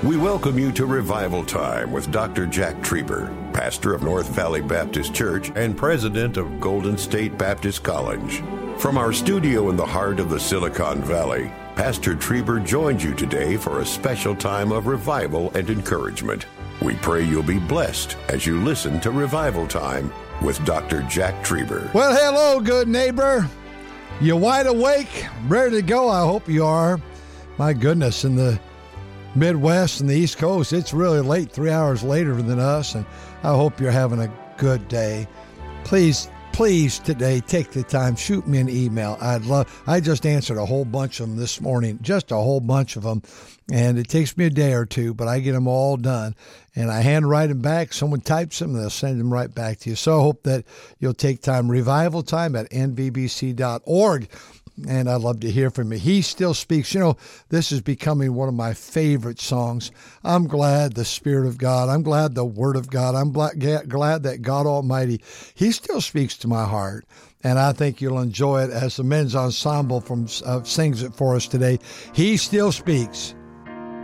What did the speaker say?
We welcome you to Revival Time with Dr. Jack Trieber, pastor of North Valley Baptist Church and president of Golden State Baptist College. From our studio in the heart of the Silicon Valley, Pastor Trieber joins you today for a special time of revival and encouragement. We pray you'll be blessed as you listen to Revival Time with Dr. Jack Trieber. Well, hello, good neighbor. You wide awake, ready to go? I hope you are. My goodness, in the Midwest and the East Coast, it's really late, 3 hours later than us, and I hope you're having a good day. Please today take the time, shoot me an email. I just answered a whole bunch of them this morning, just a whole bunch of them, and it takes me a day or two, but I get them all done, and I handwrite them back. Someone types them, and they'll send them right back to you. So I hope that you'll take time, revival time at nvbc.org. And I'd love to hear from you. He still speaks. You know, this is becoming one of my favorite songs. I'm glad the Spirit of God, I'm glad the Word of God, I'm glad that God Almighty, He still speaks to my heart. And I think you'll enjoy it as the men's ensemble sings it for us today. He still speaks.